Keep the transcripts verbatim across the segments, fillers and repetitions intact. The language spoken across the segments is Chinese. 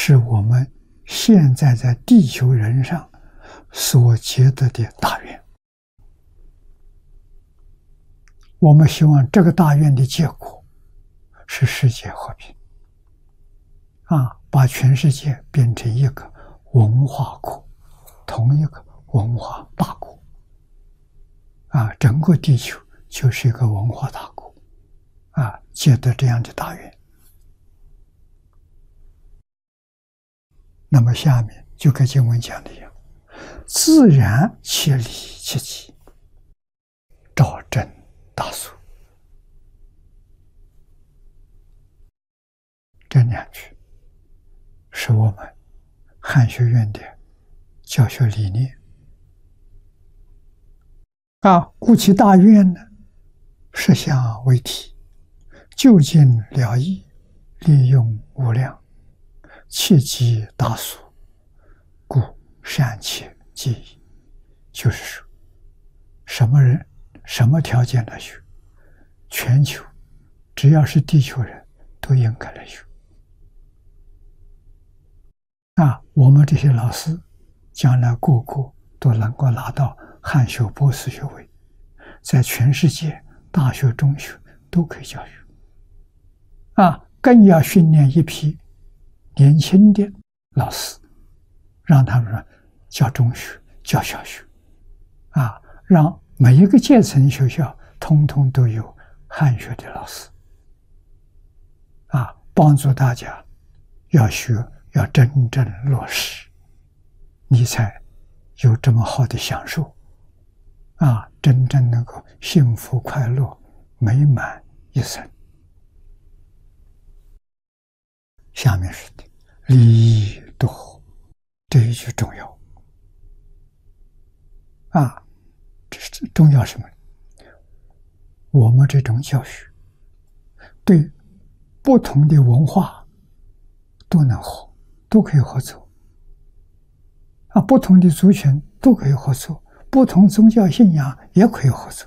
是我们现在在地球人上所结得的大愿。我们希望这个大愿的结果是世界和平，啊，把全世界变成一个文化国，同一个文化大国，啊，整个地球就是一个文化大国，啊，结得这样的大愿。那么下面就跟经文讲的一样，自然其理其机，昭真大俗。这两句是我们汉学院的教学理念啊。故其大愿呢，实相为体，究竟了义，利用无量，切机大俗，故善切记忆。就是说，什么人、什么条件来学，全球只要是地球人都应该来学。啊，我们这些老师将来个个都能够拿到汉学博士学位，在全世界大学、中学都可以教学。啊，更要训练一批年轻的老师，让他们教中学、教小学，啊，让每一个阶层学校通通都有汉学的老师，啊，帮助大家要学，要真正落实，你才有这么好的享受，啊，真正能够幸福快乐美满一生。下面是的，利益多，这一句重要啊！这是重要什么？我们这种教学对不同的文化都能合，都可以合作啊，不同的族群都可以合作，不同宗教信仰也可以合作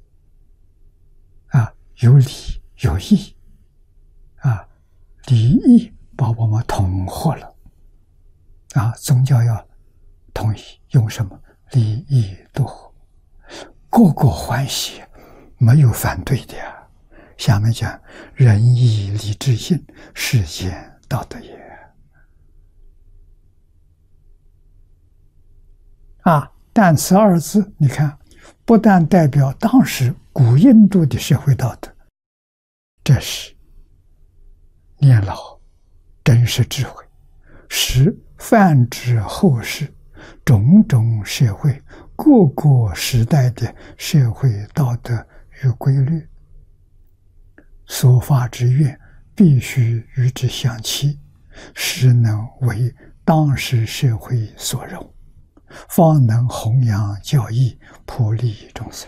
啊，有理有义啊，礼义把我们统合了啊，宗教要统一，用什么？礼义多合，个个欢喜，没有反对的呀。下面讲仁义礼智信，世间道德也。啊，但此二字，你看，不但代表当时古印度的社会道德，这是念老真实智慧，使泛指后世种种社会各个时代的社会道德与规律，所发之愿必须与之相契，使能为当时社会所容，方能弘扬教义，普利众生。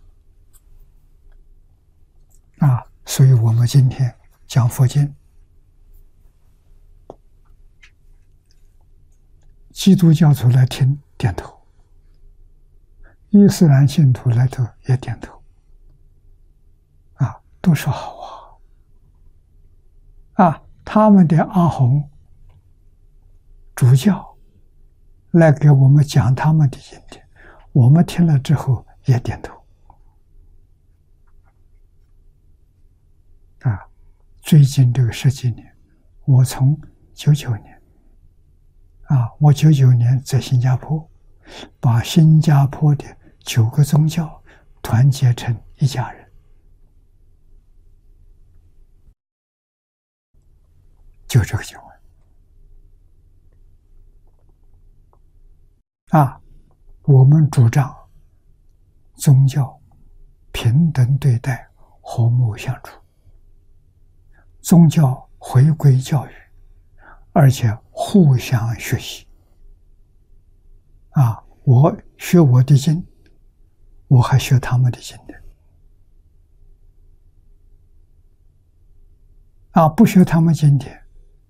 啊，所以我们今天讲佛经，基督教徒来听点头，伊斯兰信徒来头也点头，啊，都说好啊。啊，他们的阿訇主教来给我们讲他们的经典，我们听了之后也点头。啊，最近这个十几年，我从九九年，啊，我九九年在新加坡，把新加坡的九个宗教团结成一家人，就这个经文。啊，我们主张宗教平等对待，和睦相处，宗教回归教育，而且互相学习。啊，我学我的经，我还学他们的经的。啊，不学他们经典，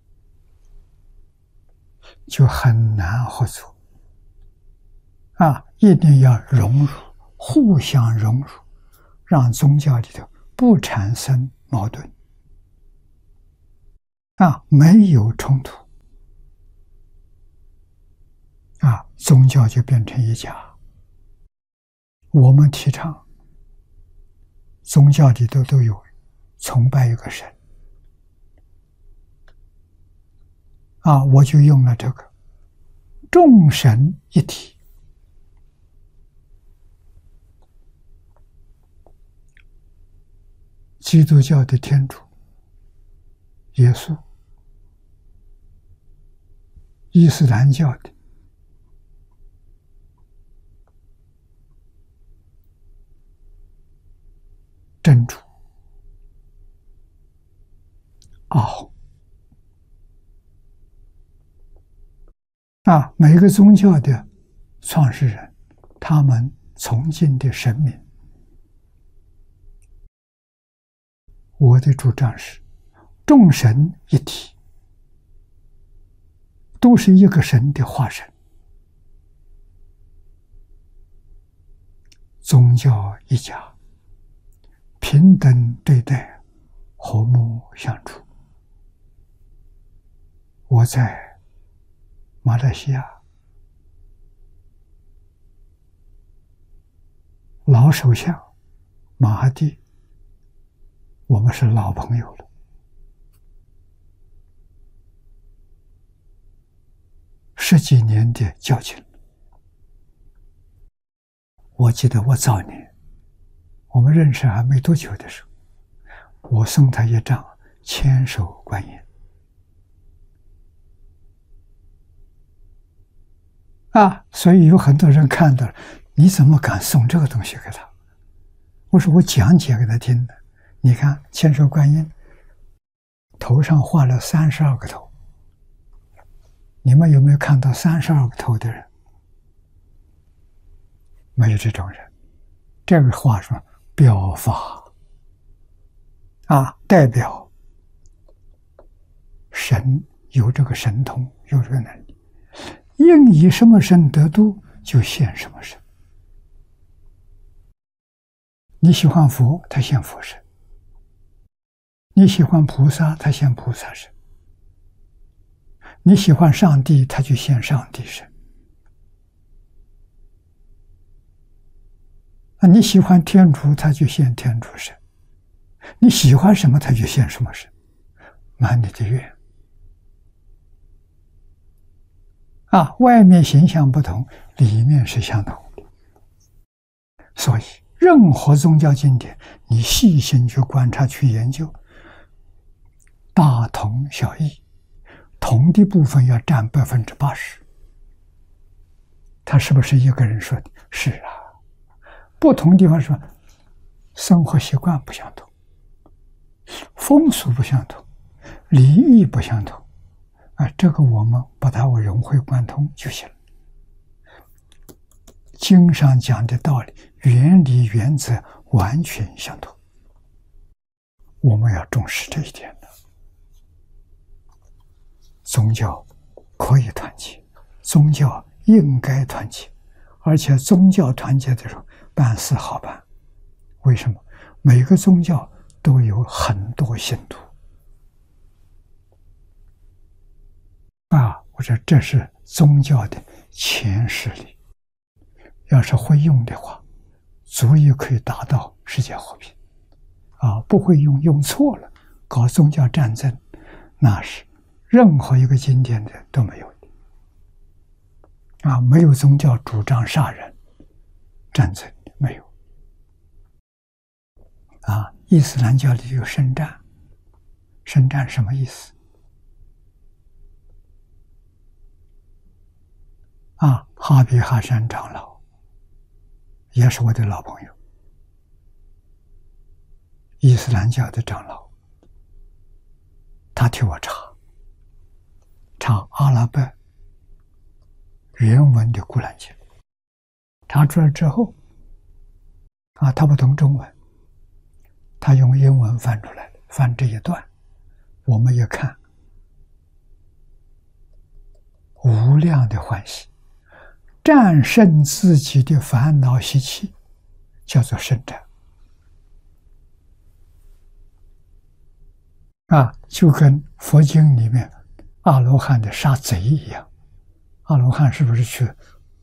就很难合作。啊，一定要融入，互相融入，让宗教里头不产生矛盾，啊，没有冲突， 宗教就变成一家。我们提倡宗教里头都有崇拜一个神啊，我就用了这个众神一体。基督教的天主耶稣，伊斯兰教的真主阿訇啊，每个宗教的创始人，他们崇敬的神明，我的主张是众神一体，都是一个神的化身，宗教一家，平等对待，和睦相处。我在马来西亚老首相马哈蒂，我们是老朋友了，十几年的交情。我记得我早年我们认识还没多久的时候，我送他一张千手观音啊，所以有很多人看到了，你怎么敢送这个东西给他？我说我讲解给他听的。你看千手观音头上画了三十二个头，你们有没有看到三十二个头的人？没有这种人。这个画什么表法啊，代表神有这个神通，有这个能力，应以什么身得度就现什么身。你喜欢佛，他现佛身；你喜欢菩萨，他现菩萨身；你喜欢上帝，他就现上帝身。啊，你喜欢天主，他就现天主身；你喜欢什么，他就现什么身，满你的愿。啊，外面形象不同，里面是相同的。所以任何宗教经典，你细心去观察、去研究，大同小异，同的部分要占百分之八十。他是不是一个人说的？是啊。不同地方说，生活习惯不相同，风俗不相同，礼仪不相同，啊，这个我们把它融会贯通就行了。经上讲的道理、原理、原则完全相同，我们要重视这一点的。宗教可以团结，宗教应该团结，而且宗教团结的时候办事好办。为什么？每个宗教都有很多信徒啊！我说这是宗教的前十力，要是会用的话，足以可以达到世界和平啊！不会用，用错了，搞宗教战争，那是任何一个经典的都没有的啊！没有宗教主张杀人、战争，没有啊！伊斯兰教里有圣战，圣战什么意思啊？哈比哈山长老也是我的老朋友，伊斯兰教的长老，他替我查查阿拉伯原文的古兰经，查出来之后啊，他不懂中文，他用英文翻出来，翻这一段，我们一看，无量的欢喜，战胜自己的烦恼习气，叫做圣战啊，就跟佛经里面阿罗汉的杀贼一样。阿罗汉是不是去